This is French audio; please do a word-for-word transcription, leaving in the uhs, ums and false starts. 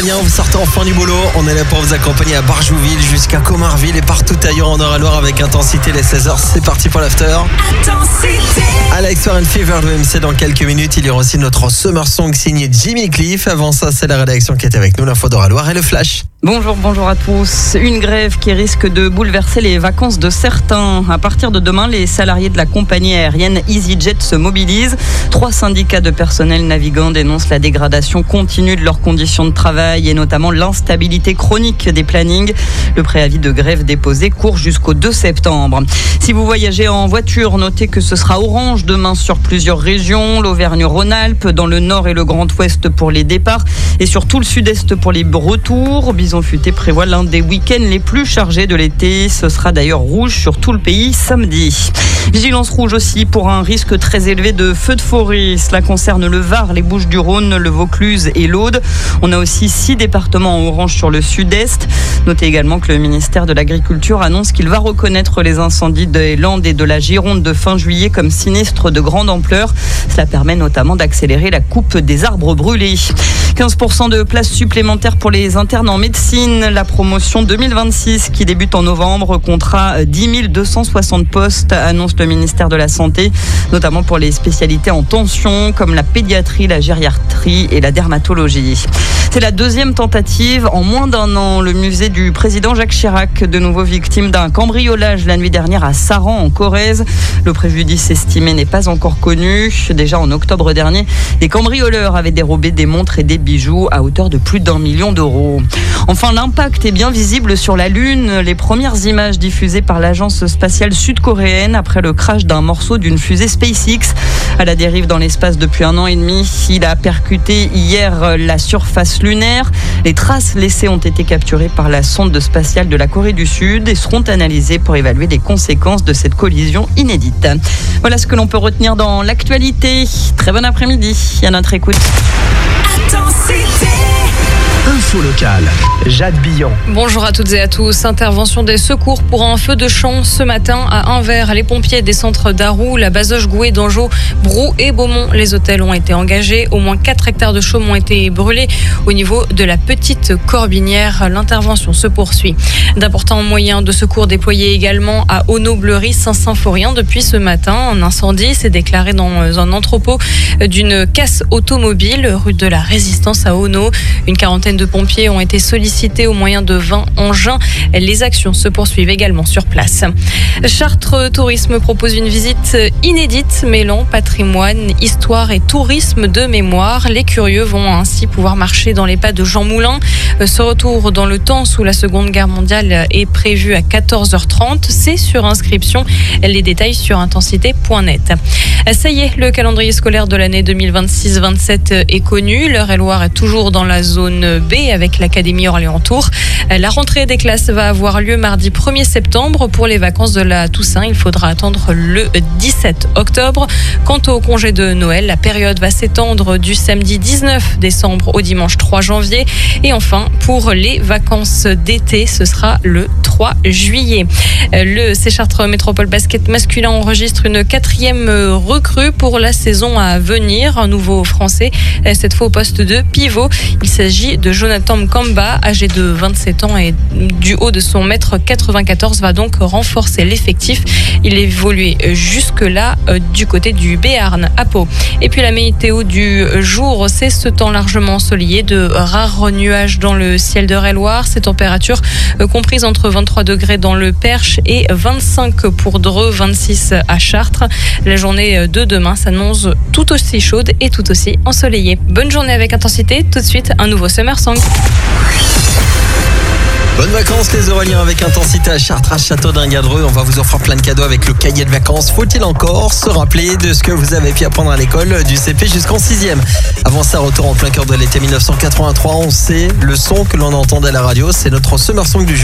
Aurélien, vous sortez enfin du boulot. On est là pour vous accompagner à Barjouville jusqu'à Comarville et partout ailleurs en Eure-et-Loire avec Intensité les seize heures. C'est parti pour l'after. Intensité. Alex Warren Fever de M C dans quelques minutes. Il y aura aussi notre Summer Song signé Jimmy Cliff. Avant ça, c'est la rédaction qui est avec nous, l'info d'Eure-et-Loire et le flash. Bonjour, bonjour à tous. Une grève qui risque de bouleverser les vacances de certains. À partir de demain, les salariés de la compagnie aérienne EasyJet se mobilisent. Trois syndicats de personnel navigant dénoncent la dégradation continue de leurs conditions de travail et notamment l'instabilité chronique des plannings. Le préavis de grève déposé court jusqu'au deux septembre. Si vous voyagez en voiture, notez que ce sera orange demain sur plusieurs régions. L'Auvergne-Rhône-Alpes, dans le nord et le Grand Ouest pour les départs et sur tout le sud-est pour les retours. Bison Futé prévoit l'un des week-ends les plus chargés de l'été. Ce sera d'ailleurs rouge sur tout le pays samedi. Vigilance rouge aussi pour un risque très élevé de feux de forêt. Cela concerne le Var, les Bouches-du-Rhône, le Vaucluse et l'Aude. On a aussi six départements en orange sur le sud-est. Notez également que le ministère de l'Agriculture annonce qu'il va reconnaître les incendies des Landes et de la Gironde de fin juillet comme sinistres de grande ampleur. Cela permet notamment d'accélérer la coupe des arbres brûlés. quinze pour cent de places supplémentaires pour les internes en médecine. La promotion deux mille vingt-six qui débute en novembre comptera dix mille deux cent soixante postes, annonce le ministère de la Santé, notamment pour les spécialités en tension comme la pédiatrie, la gériatrie et la dermatologie. C'est la deuxième tentative en moins d'un an. Le musée du président Jacques Chirac, de nouveau victime d'un cambriolage la nuit dernière à Saran en Corrèze. Le préjudice estimé n'est pas encore connu. Déjà en octobre dernier, des cambrioleurs avaient dérobé des montres et des bijoux à hauteur de plus d'un million d'euros. Enfin, l'impact est bien visible sur la Lune. Les premières images diffusées par l'agence spatiale sud-coréenne après le crash d'un morceau d'une fusée SpaceX à la dérive dans l'espace depuis un an et demi. Il a percuté hier la surface lunaire. Les traces laissées ont été capturées par la sonde spatiale de la Corée du Sud et seront analysées pour évaluer les conséquences de cette collision inédite. Voilà ce que l'on peut retenir dans l'actualité. Très bon après-midi à notre écoute. Intensité. Info locale, Jade Billon. Bonjour à toutes et à tous. Intervention des secours pour un feu de champ ce matin à Anvers. Les pompiers des centres d'Arroux, la Bazoche, Gouet, Dangeau, Brou et Beaumont. Les hôtels ont été engagés. Au moins quatre hectares de chaume ont été brûlés. Au niveau de la petite Corbinière, l'intervention se poursuit. D'importants moyens de secours déployés également à Auneau-Bleury, Saint-Symphorien depuis ce matin. Un incendie s'est déclaré dans un entrepôt d'une casse automobile rue de la Résistance à Auneau. Une quarantaine de pompiers ont été sollicités au moyen de vingt engins. Les actions se poursuivent également sur place. Chartres Tourisme propose une visite inédite mêlant patrimoine, histoire et tourisme de mémoire. Les curieux vont ainsi pouvoir marcher dans les pas de Jean Moulin. Ce retour dans le temps sous la Seconde Guerre mondiale est prévu à quatorze heures trente. C'est sur inscription. Les détails sur intensité point net. Ça y est, le calendrier scolaire de l'année deux mille vingt-six vingt-sept est connu. L'Eure-et-Loire est toujours dans la zone B avec l'Académie Orléans-Tours. La rentrée des classes va avoir lieu mardi premier septembre. Pour les vacances de la Toussaint, il faudra attendre le dix-sept octobre. Quant au congé de Noël, la période va s'étendre du samedi dix-neuf décembre au dimanche trois janvier. Et enfin, pour les vacances d'été, ce sera le trois juillet. Le C Chartres Métropole Basket masculin enregistre une quatrième recrue pour la saison à venir. Un nouveau Français, cette fois au poste de pivot. Il s'agit de Jonathan Mkamba, âgé de vingt-sept ans et du haut de son mètre quatre-vingt-quatorze, va donc renforcer l'effectif. Il évoluait jusque-là euh, du côté du Béarn à Pau. Et puis la météo du jour, c'est ce temps largement ensoleillé, de rares nuages dans le ciel d'Eure-et-Loire. Ces températures euh, comprises entre vingt-trois degrés dans le Perche et vingt-cinq pour Dreux, vingt-six à Chartres. La journée de demain s'annonce tout aussi chaude et tout aussi ensoleillée. Bonne journée avec Intensité. Tout de suite, un nouveau Summer Song. Bonnes vacances les Auréliens avec Intensité à Chartres, à Château-d'Ingadreux. On va vous offrir plein de cadeaux avec le cahier de vacances. Faut-il encore se rappeler de ce que vous avez pu apprendre à l'école du C P jusqu'en sixième? Avant ça, retour en plein cœur de l'été mille neuf cent quatre-vingt-trois. On sait le son que l'on entendait à la radio. C'est notre Summer Song du jour.